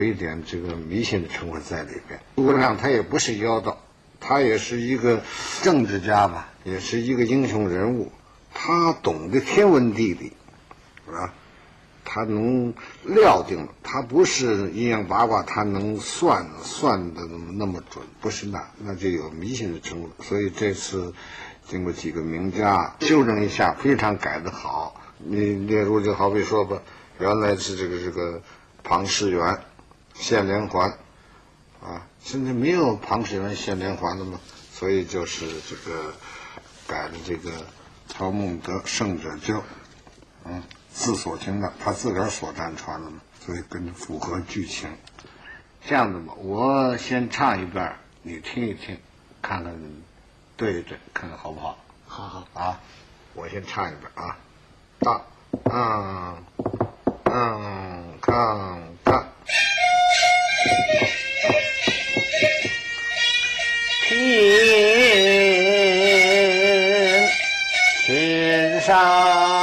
有一点这个迷信的成分在里边。诸葛亮他也不是妖道，他也是一个政治家吧，也是一个英雄人物。他懂得天文地理，啊，他能料定，他不是阴阳八卦，他能算的那么准，不是那就有迷信的成分。所以这次经过几个名家修正一下，非常改得好。你例如就好比说吧，原来是这个庞士元献连环，啊，现在没有庞士元献连环了嘛，所以就是这个改了这个曹孟德胜者救，自所听的，他自个儿所战传的嘛，所以跟符合剧情。这样子吧，我先唱一遍，你听一听，看看对一对，看看好不好？ 好啊，我先唱一遍啊，大，看。天上